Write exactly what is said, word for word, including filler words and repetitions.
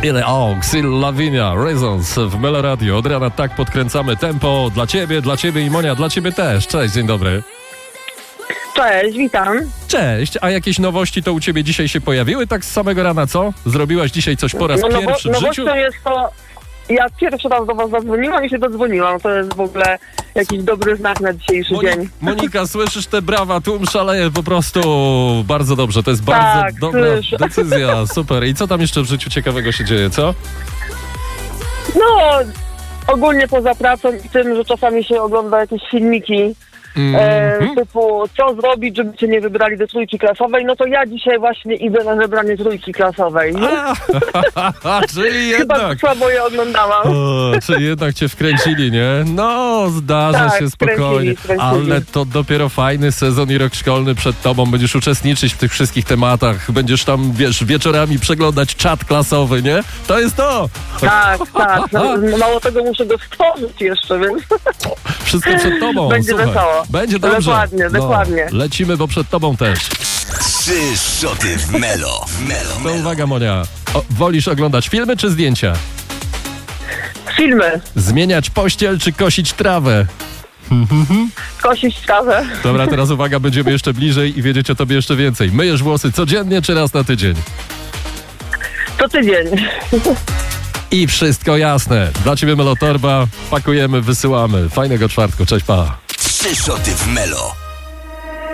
Ile o, Xil Lavinia, Reasons w Melo Radio. Od rana tak podkręcamy tempo dla ciebie, dla ciebie i Monia, dla ciebie też. Cześć, dzień dobry. Cześć, witam. Cześć, a jakieś nowości to u ciebie dzisiaj się pojawiły tak z samego rana, co? Zrobiłaś dzisiaj coś po raz no, pierwszy nowo, w życiu? Nowością jest to, ja pierwszy raz do was zadzwoniłam i się dodzwoniłam. To jest w ogóle jakiś dobry znak na dzisiejszy Moni- dzień. Monika, słyszysz te brawa? Tłum szaleje po prostu. Bardzo dobrze, to jest Tak, bardzo dobra słyszę. decyzja. Super. I co tam jeszcze w życiu ciekawego się dzieje, co? No, ogólnie poza pracą i tym, że czasami się ogląda jakieś filmiki e, Mhm. typu co zrobić, żeby cię nie wybrali do trójki klasowej, no to ja dzisiaj właśnie idę na wybranie trójki klasowej. A, czyli Chyba jednak. słabo je oglądałam. O, czyli jednak cię wkręcili, nie? No, zdarza Tak, się spokojnie. wkręcili, wkręcili. Ale to dopiero fajny sezon i rok szkolny przed tobą. Będziesz uczestniczyć w tych wszystkich tematach. Będziesz tam, wiesz, wieczorami przeglądać czat klasowy, nie? To jest to! Tak, tak. No, mało tego muszę go stworzyć jeszcze, więc Wszystko przed tobą. Będzie Słuchaj. wesoło. Będzie dobrze. Dokładnie, No, dokładnie. Lecimy, bo przed tobą też. Trzy szoty w Melo. Melo, To Melo. uwaga, Monia. O, wolisz oglądać filmy czy zdjęcia? filmy. Zmieniać pościel czy kosić trawę? Kosić trawę. Dobra, teraz uwaga, będziemy jeszcze bliżej i wiedzieć o tobie jeszcze więcej. Myjesz włosy codziennie czy raz na tydzień? Co tydzień. I wszystko jasne. Dla ciebie Melotorba. Pakujemy, wysyłamy. Fajnego czwartku. Cześć, pa. Trzy szoty w Melo.